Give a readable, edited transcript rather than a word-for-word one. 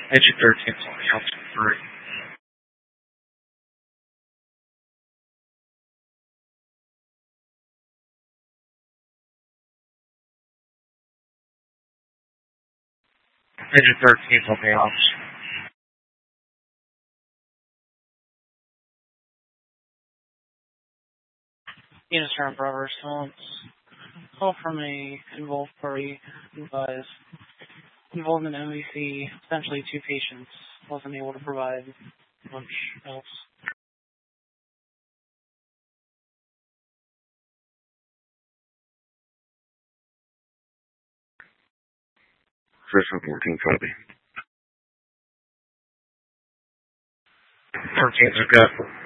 Agent 13 is on the outside 3. Agent 13 is on the outside. Unit Sergeant Bravo response. Call from a involved party advised involved in MVC, essentially 2 patients, wasn't able to provide much else. Citizen 14, copy. 13's a go.